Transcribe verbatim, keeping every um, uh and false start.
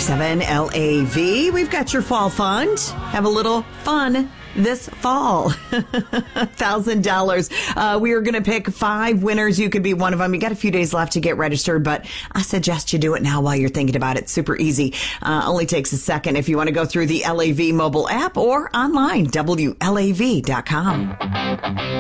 seven L A V. We've got your fall fund. Have a little fun this fall. one thousand dollars. Uh, we are going to pick five winners. You could be one of them. You got a few days left to get registered, but I suggest you do it now while you're thinking about it. Super easy. Uh, only takes a second if you want to go through the L A V mobile app or online, W L A V dot com.